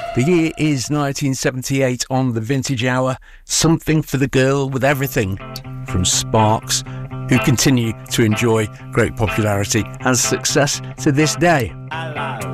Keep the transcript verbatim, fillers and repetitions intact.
The year is nineteen seventy-eight on the Vintage Hour. Something for the Girl with Everything from Sparks, who continue to enjoy great popularity and success to this day.